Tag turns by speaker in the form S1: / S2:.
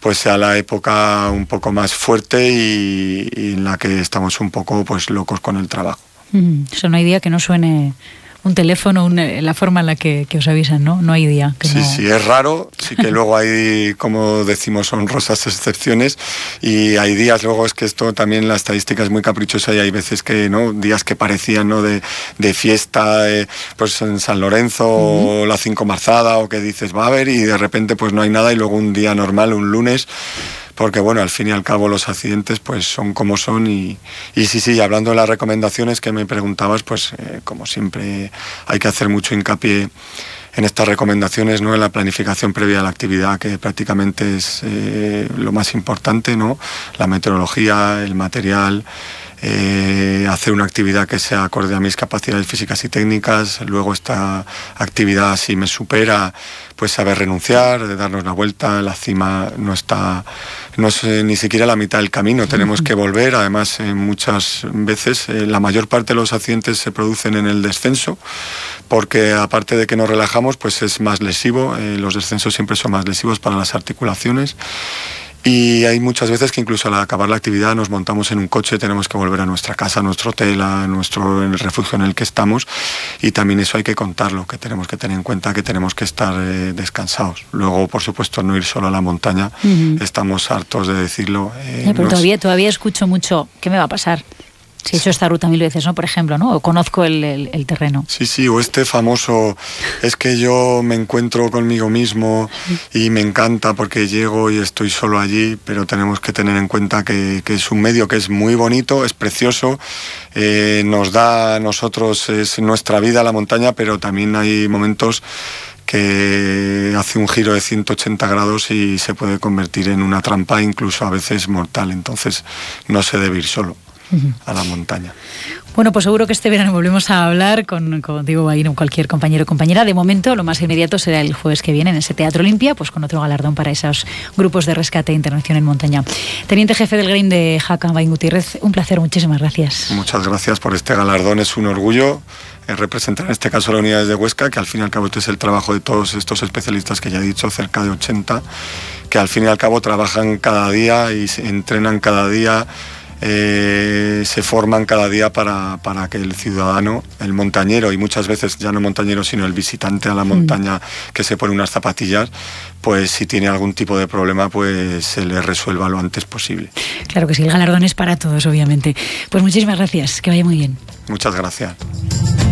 S1: pues sea la época un poco más fuerte y en la que estamos un poco pues locos con el trabajo.
S2: O sea, no hay día que no suene un teléfono, la forma en la que os avisan, ¿no? No hay día que
S1: sí,
S2: no...
S1: Sí, es raro, sí que luego hay, como decimos, honrosas excepciones, y hay días, luego es que esto también, la estadística es muy caprichosa, y hay veces que, ¿no?, días que parecían, ¿no?, de fiesta, pues en San Lorenzo, o la Cinco Marzada, o que dices va a haber, y de repente pues no hay nada, y luego un día normal, un lunes, porque bueno, al fin y al cabo los accidentes pues son como son, y sí, hablando de las recomendaciones que me preguntabas, pues como siempre hay que hacer mucho hincapié en estas recomendaciones, ¿no?, en la planificación previa a la actividad, que prácticamente es lo más importante, ¿no?, la meteorología, el material, hacer una actividad que sea acorde a mis capacidades físicas y técnicas. Luego esta actividad, si me supera, pues saber renunciar, de darnos la vuelta. La cima no es ni siquiera la mitad del camino, tenemos que volver. Además, muchas veces la mayor parte de los accidentes se producen en el descenso, porque aparte de que nos relajamos, pues es más lesivo. Los descensos siempre son más lesivos para las articulaciones. Y hay muchas veces que incluso al acabar la actividad nos montamos en un coche, tenemos que volver a nuestra casa, a nuestro hotel, en el refugio en el que estamos, y también eso hay que contarlo, que tenemos que tener en cuenta que tenemos que estar descansados. Luego, por supuesto, no ir solo a la montaña, estamos hartos de decirlo.
S2: Pero todavía escucho mucho, ¿qué me va a pasar? Si he hecho esta ruta 1000 veces, ¿no? Por ejemplo, ¿no? O conozco el terreno.
S1: Sí, o este famoso, es que yo me encuentro conmigo mismo y me encanta porque llego y estoy solo allí, pero tenemos que tener en cuenta que es un medio que es muy bonito, es precioso, nos da a nosotros, es nuestra vida la montaña, pero también hay momentos que hace un giro de 180 grados y se puede convertir en una trampa, incluso a veces mortal. Entonces no se debe ir solo a la montaña.
S2: Bueno, pues seguro que este verano volvemos a hablar con Diego Bahín o cualquier compañero o compañera. De momento, lo más inmediato será el jueves que viene en ese Teatro Olimpia, pues con otro galardón para esos grupos de rescate e intervención en montaña. Teniente jefe del GREIM de Jaca, Bahín Gutiérrez, un placer, muchísimas gracias.
S1: Muchas gracias por este galardón, es un orgullo representar en este caso a las unidades de Huesca, que al fin y al cabo este es el trabajo de todos estos especialistas que ya he dicho, cerca de 80, que al fin y al cabo trabajan cada día y se entrenan cada día, se forman cada día para que el ciudadano, el montañero, y muchas veces ya no montañero sino el visitante a la montaña que se pone unas zapatillas, pues si tiene algún tipo de problema pues se le resuelva lo antes posible.
S2: Claro que sí, el galardón es para todos, obviamente. Pues muchísimas gracias, que vaya muy bien.
S1: Muchas gracias.